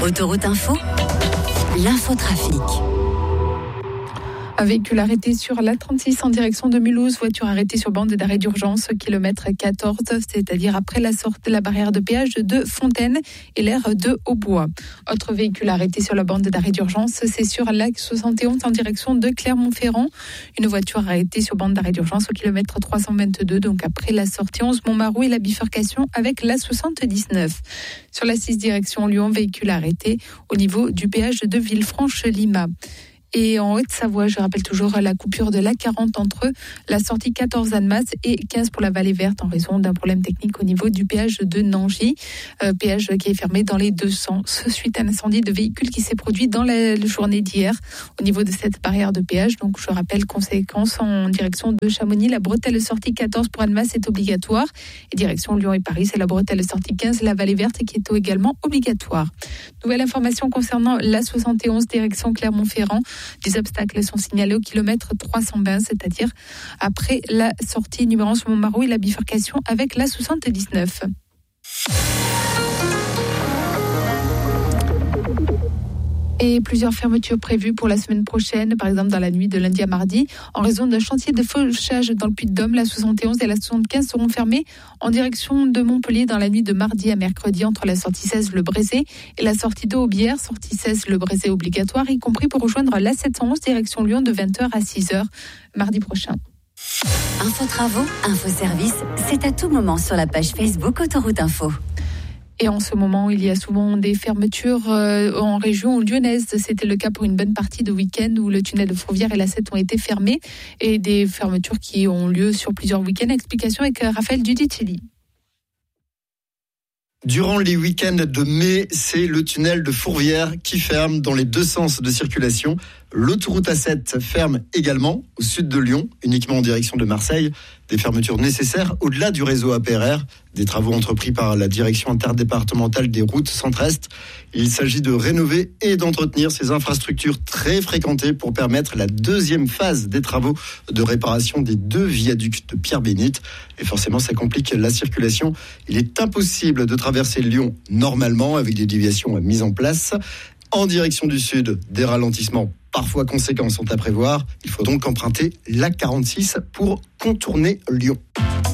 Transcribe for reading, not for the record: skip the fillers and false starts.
Autoroute Info, l'infotrafic. Un véhicule arrêté sur l'A36 en direction de Mulhouse, voiture arrêtée sur bande d'arrêt d'urgence, kilomètre 14, c'est-à-dire après la sortie de la barrière de péage de Fontaine et l'aire de Aubois. Autre véhicule arrêté sur la bande d'arrêt d'urgence, c'est sur l'Axe 71 en direction de Clermont-Ferrand. Une voiture arrêtée sur bande d'arrêt d'urgence au kilomètre 322, donc après la sortie 11 Montmarou et la bifurcation avec la 79. Sur la 6 direction Lyon, véhicule arrêté au niveau du péage de Villefranche-Lima. Et en Haute-Savoie, je rappelle toujours la coupure de l'A40 entre la sortie 14 Annemasse et 15 pour la Vallée Verte en raison d'un problème technique au niveau du péage de Nangy. Péage qui est fermé dans les deux sens suite à un incendie de véhicule qui s'est produit dans la journée d'hier au niveau de cette barrière de péage. Donc je rappelle, conséquence en direction de Chamonix, la bretelle sortie 14 pour Annemasse est obligatoire. Et direction Lyon et Paris, c'est la bretelle sortie 15, la Vallée Verte qui est également obligatoire. Nouvelle information concernant la 71 direction Clermont-Ferrand. Des obstacles sont signalés au kilomètre 320, c'est-à-dire après la sortie numéro 11 Montmarou et la bifurcation avec la 79. Et plusieurs fermetures prévues pour la semaine prochaine, par exemple dans la nuit de lundi à mardi. En raison d'un chantier de fauchage dans le Puy-de-Dôme, la 71 et la 75 seront fermées en direction de Montpellier dans la nuit de mardi à mercredi entre la sortie 16 Le Brézé et la sortie de Aubière, sortie 16 Le Brézé obligatoire, y compris pour rejoindre la 711 direction Lyon de 20h à 6h mardi prochain. Info travaux, info service, c'est à tout moment sur la page Facebook Autoroute Info. Et en ce moment, il y a souvent des fermetures en région lyonnaise. C'était le cas pour une bonne partie de week-end où le tunnel de Fourvière et la 7 ont été fermés. Et des fermetures qui ont lieu sur plusieurs week-ends. Explication avec Raphaël Giudicelli. Durant les week-ends de mai, c'est le tunnel de Fourvière qui ferme dans les deux sens de circulation. L'autoroute A7 ferme également au sud de Lyon, uniquement en direction de Marseille. Des fermetures nécessaires au-delà du réseau APRR, des travaux entrepris par la direction interdépartementale des routes centre-est. Il s'agit de rénover et d'entretenir ces infrastructures très fréquentées pour permettre la deuxième phase des travaux de réparation des deux viaducs de Pierre-Bénite. Et forcément, ça complique la circulation. Il est impossible de traverser Lyon normalement avec des déviations mises en place. En direction du sud, des ralentissements parfois conséquents sont à prévoir. Il faut donc emprunter l'A46 pour contourner Lyon.